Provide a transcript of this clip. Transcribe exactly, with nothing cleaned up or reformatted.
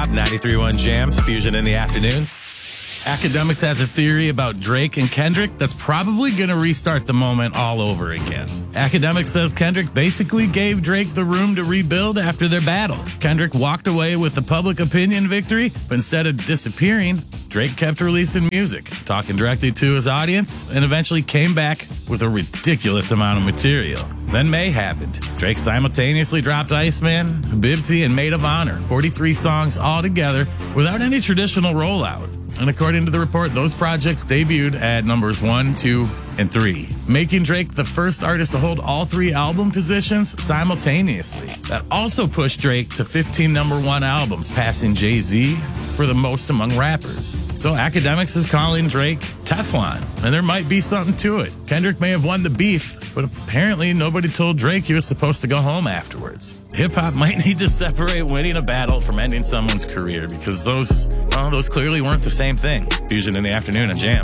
ninety-three point one Jams, Fusion in the afternoons. Academics has a theory about Drake and Kendrick that's probably going to restart the moment all over again. Academics says Kendrick basically gave Drake the room to rebuild after their battle. Kendrick walked away with the public opinion victory, but instead of disappearing, Drake kept releasing music, talking directly to his audience, and eventually came back with a ridiculous amount of material. Then May happened. Drake simultaneously dropped Iceman, Bibty, and Maid of Honor, forty-three songs all together without any traditional rollout. And according to the report, those projects debuted at numbers one, two, and three, making Drake the first artist to hold all three album positions simultaneously. That also pushed Drake to fifteen number one albums, passing Jay-Z for the most among rappers. So Academics is calling Drake Teflon, and there might be something to it. Kendrick may have won the beef, but apparently nobody told Drake he was supposed to go home afterwards. Hip-hop might need to separate winning a battle from ending someone's career, because those, well, those clearly weren't the same thing. Fusion in the afternoon on Jam.